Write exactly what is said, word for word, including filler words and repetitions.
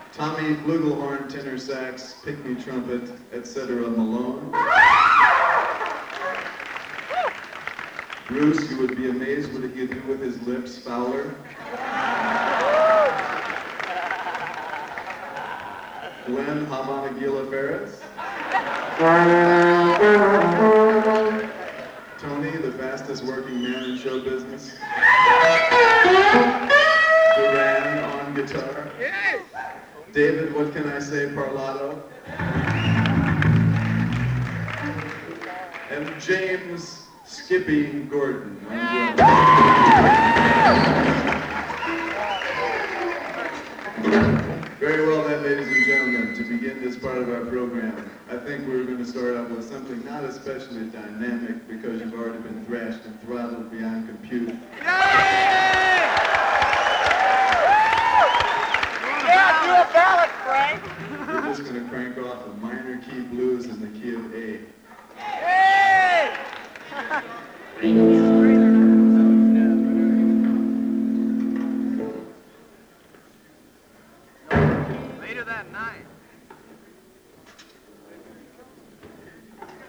Tommy flugelhorn, tenor sax, pick-me trumpet, et cetera Malone. Bruce, you would be amazed what he could do with his lips, Fowler. Glenn Habanagila Ferris. Tony, the fastest working man in show business. Duran on guitar. David, what can I say, Parlato? And James Skippy Gordon on drums. Very well then, ladies and gentlemen, to begin this part of our program, I think we're going to start out with something not especially dynamic because you've already been thrashed and throttled beyond compute. Yeah, do a ballad, Frank. We're just going to crank off a minor key blues in the key of A. Hey! Later that night.